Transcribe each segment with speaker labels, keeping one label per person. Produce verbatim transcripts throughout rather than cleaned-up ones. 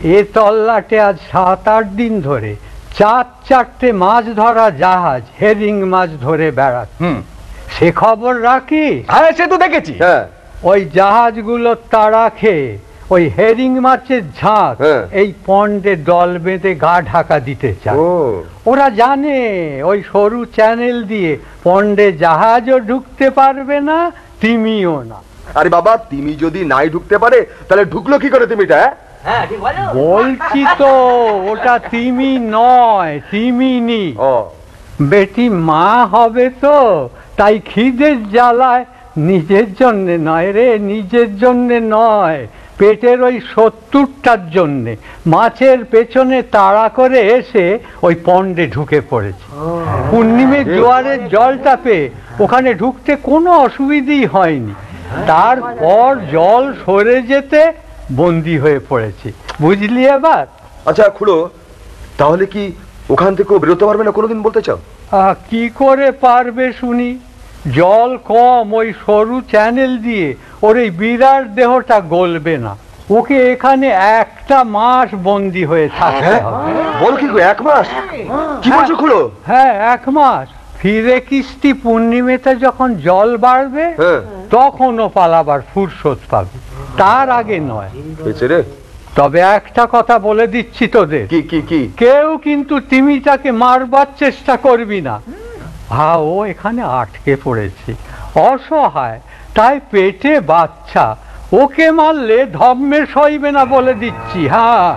Speaker 1: এ তল্লাটে আজ সাত আট দিন ধরে চার চারটে মাছ ধরা জাহাজ হেরিং মাছ ধরে বেড়াচ্ছে। সে খবর রাখি?
Speaker 2: হ্যাঁ, সে তো দেখেছি।
Speaker 1: হ্যাঁ, ওই জাহাজগুলো তাড়া খেয়ে ওই হেরিং মাছের ঝাঁক এই পন্ডে দল বেঁধে গা ঢাকা দিতে চায়। ওরা জানে ওই সরু চ্যানেল দিয়ে পন্ডে জাহাজও ঢুকতে পারবে না, তিমিও না।
Speaker 3: আরে বাবা, তিমি যদি নাই ঢুকতে পারে তাহলে ঢুকলো কি করে তিমিটা?
Speaker 1: বলছি তো ওটা তিমি নয়, তিমিনি। বেটি মা হবে তো, তাই খিদের জ্বালায় নিজের জন্যে নয় রে, নিজের জন্যে নয়, পেটের ওই সত্তরটার জন্যে মাছের পেছনে তাড়া করে এসে ওই পন্ডে ঢুকে পড়েছে। পূর্ণিমের জোয়ারের জলটা পেয়ে ওখানে ঢুকতে কোনো অসুবিধেই হয়নি। তারপর জল সরে যেতে বন্দি হয়ে পড়েছে, বুঝলি এবার?
Speaker 3: আচ্ছা খুড়ো, তাহলে কি ওখান থেকে বেরোতে পারবে না কোনোদিন বলতে চাও?
Speaker 1: কি করে পারবে শুনি? জল কম, ওই সরু চ্যানেল দিয়ে ওর এই বিরাট দেহটা গলবে না। ওকে এখানে একটা মাস বন্দি হয়ে থাকতে হবে।
Speaker 3: বল কি গো, এক মাস? কি বলছো খুড়ো?
Speaker 1: হ্যাঁ, এক মাস। ফিরে কিস্তি পূর্ণিমেতে যখন জল বাড়বে তখন ও পালাবার ফুরসত পাবে, তার আগে নয়। তবে একটা কথা বলে দিচ্ছি তোদের,
Speaker 3: কি কি কি?
Speaker 1: কেউ কিন্তু তিমিটাকে মারবার চেষ্টা করবি না। হ্যাঁ, ও এখানে আটকে পড়েছে, অসহায়, তাই পেটে বাচ্চা, ওকে মারলে ধর্মে সইবে না বলে দিচ্ছি। হ্যাঁ,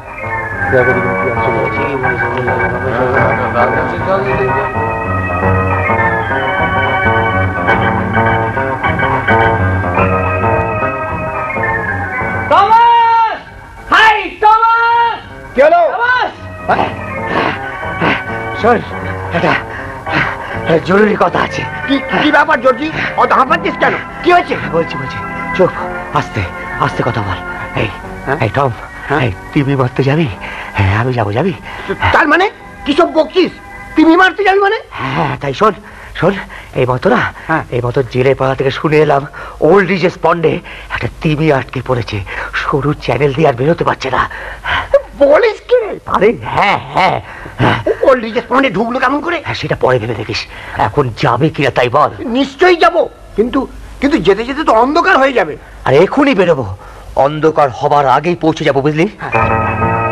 Speaker 4: জরুরি কথা আছে।
Speaker 2: কি ব্যাপার জর্জি? অত হাঁপাচ্ছিস কেন? কি হয়েছে?
Speaker 4: বলছি বলছি চুপ, আস্তে আস্তে কথা বল। এই এই টম, এই তিমি মারতে যাবি? হ্যাঁ, আমি যাবো। যাবি?
Speaker 2: তার মানে কি সব বকছিস? তিমি মারতে যাবি মানে?
Speaker 4: হ্যাঁ, তাই শোন শোন, এই মতো না, এই মতো জেলে পাড়া থেকে শুনে এলাম ওল্ড রিজেস পন্ডে একটা তিমি আটকে পড়েছে, সরু চ্যানেল দিয়ে আর বেরোতে পারছে না।
Speaker 2: বলিস কি?
Speaker 4: আরে হ্যাঁ হ্যাঁ,
Speaker 2: ওল্ড রিজেস পন্ডে ঢুকলো কেমন করে?
Speaker 4: হ্যাঁ, সেটা পরে ভেবে দেখিস। এখন যাবে কিনা তাই বল।
Speaker 2: নিশ্চয়ই যাবো, কিন্তু কিন্তু যেতে যেতে তো অন্ধকার হয়ে যাবে।
Speaker 4: আর এখনই বেরোবো, অন্ধকার হবার আগেই পৌঁছে যাবো, বুঝলি?